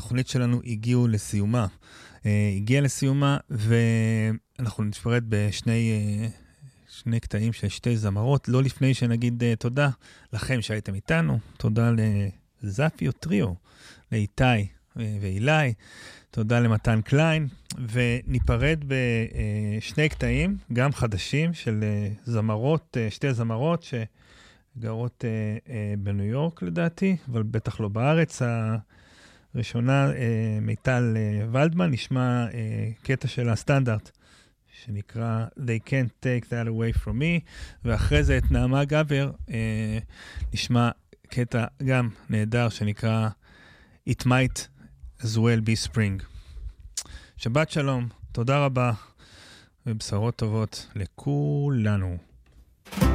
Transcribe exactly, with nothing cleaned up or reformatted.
התוכנית שלנו הגיעו לסיומה. הגיעה לסיומה, ואנחנו נפרד בשני שני קטעים של שתי זמרות, לא לפני שנגיד תודה לכם שהייתם איתנו, תודה לזאפיו טריו, לאיתי ואילי, תודה למתן קליין, וניפרד בשני קטעים, גם חדשים, של זמרות, שתי זמרות שגרות בניו יורק לדעתי, אבל בטח לא בארץ. הראשונה, מיטל ולדמן, נשמע קטע של הסטנדרט, שנקרא They Can't Take That Away From Me, ואחרי זה את נעמה גבר, נשמע קטע גם נהדר שנקרא It Might As Well Be Spring. שבת שלום, תודה רבה, ובשורות טובות לכולנו.